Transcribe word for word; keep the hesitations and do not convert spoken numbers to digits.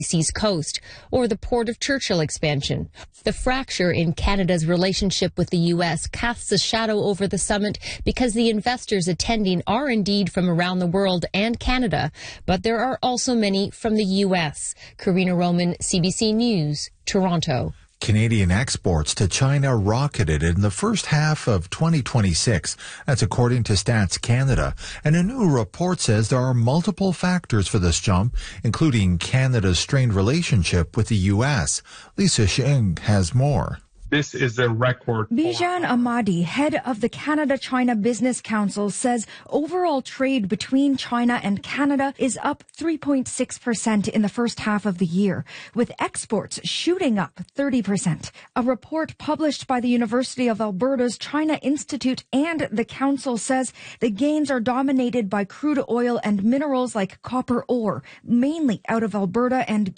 Sea's coast, or the Port of Churchill expansion. The fracture in Canada's relationship with the U S casts a shadow over the summit because the investors attending are indeed from around the world and Canada, but there are also many from the U S. Karina Roman, C B C News, Toronto. Canadian exports to China rocketed in the first half of twenty twenty-six. That's according to Stats Canada. And a new report says there are multiple factors for this jump, including Canada's strained relationship with the U S. Lisa Shing has more. This is a record. Bijan Ahmadi, head of the Canada-China Business Council, says overall trade between China and Canada is up three point six percent in the first half of the year, with exports shooting up thirty percent. A report published by the University of Alberta's China Institute and the Council says the gains are dominated by crude oil and minerals like copper ore, mainly out of Alberta and